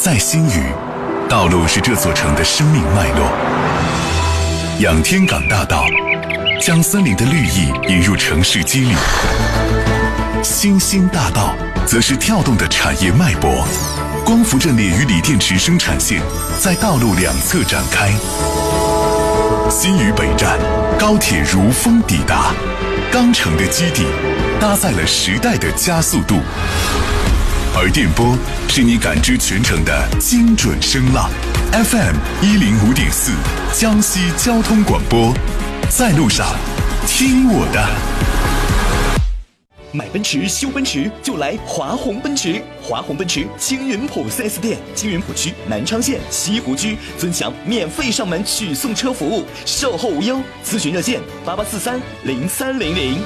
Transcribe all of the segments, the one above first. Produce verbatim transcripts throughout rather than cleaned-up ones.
在新余，道路是这座城的生命脉络。仰天港大道将森林的绿意引入城市肌理，新兴大道则是跳动的产业脉搏，光伏阵列与锂电池生产线在道路两侧展开。新余北站，高铁如风抵达，钢城的基地搭载了时代的加速度，而电波是你感知全城的精准声浪。F M 一零五点四，江西交通广播，在路上听我的。 买奔驰修奔驰就来华宏奔驰，华宏奔驰青云浦 四 S 店，青云浦区南昌县西湖区尊享免费上门取送车服务，售后无忧，咨询热线八八四三零三零零。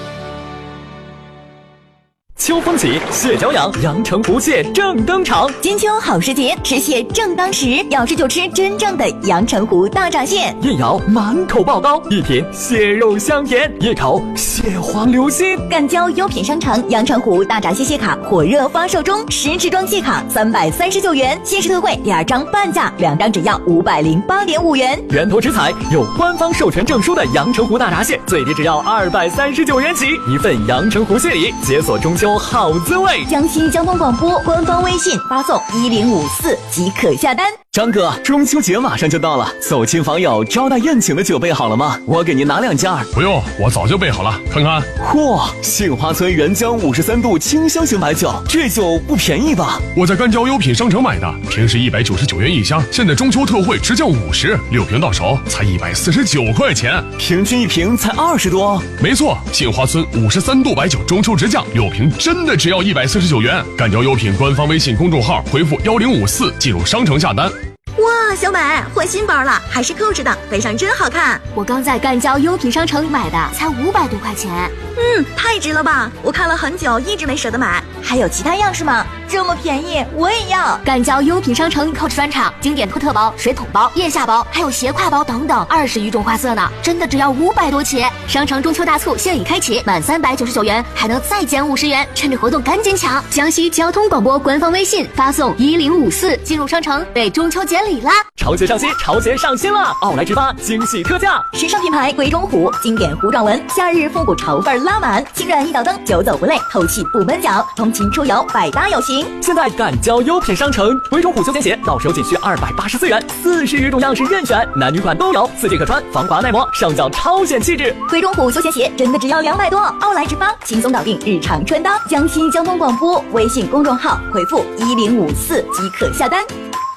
秋风起，蟹脚痒，阳澄湖蟹正登场。 金秋好时节，吃蟹正当时，要吃就吃真正的阳澄湖大闸蟹。 一咬满口爆膏，一品蟹肉香甜，一口蟹黄流心。 赣交优品商城阳澄湖大闸蟹蟹卡火热发售中，十支装蟹卡三百三十九元，限时特惠两张半价，两张只要五百零八点五元。 源头直采有官方授权证书的阳澄湖大闸蟹，最低只要二百三十九元起，一份阳澄湖蟹礼，解锁中秋好滋味。 江西交通广播官方微信发送一零五四即可下单。 张哥，中秋节马上就到了，走亲访友、招待宴请的酒备好了吗？我给您拿两件。 不用，我早就备好了，看看。 嚯，杏花村原浆五十三度清香型白酒，这酒不便宜吧？ 我在赣交优品商城买的，平时一百九十九元一箱，现在中秋特惠直降五十，六瓶到手才一百四十九块钱， 平均一瓶才二十多。 没错，杏花村五十三度白酒中秋直降，六瓶真的只要一百四十九元。赣交优品官方微信公众号回复幺零五四进入商城下单。 哇，小美换新包了，还是扣着的，背上真好看。 我刚在赣交优品商城买的，才五百多块钱。 嗯，太值了吧！我看了很久，一直没舍得买。 还有其他样式吗？这么便宜，我也要。 赣交优品商城 Coach 专场经典托特包、水桶包、腋下包，还有斜挎包等等，二十余种花色呢，真的只要五百多起。商城中秋大促现已开启，满三百九十九元还能再减五十元，趁着活动赶紧抢！江西交通广播官方微信发送一零五四进入商城，备中秋节礼啦！ 潮节上新，潮节上新了！奥莱直发惊喜特价， 时尚品牌鬼冢虎经典糊状纹，夏日复古潮范拉满，清软一脚蹬，久走不累，透气不闷脚，通勤出游百搭有型。 现在赣交优品商城，鬼冢虎休闲鞋到手仅需二百八十四元，四十余种样式任选，男女款都有，四季可穿，防滑耐磨，上脚超显气质。 鬼冢虎休闲鞋真的只要两百多，奥莱直发轻松搞定日常穿搭。江西交通广播微信公众号回复一零五四即可下单。